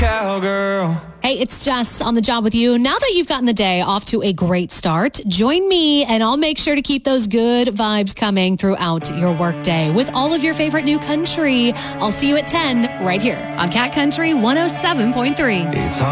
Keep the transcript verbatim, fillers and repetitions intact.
cowgirl. Hey, it's Jess on the job with you. Now that you've gotten the day off to a great start, join me and I'll make sure to keep those good vibes coming throughout your workday with all of your favorite new country. I'll see you at ten right here on Cat Country one oh seven point three. It's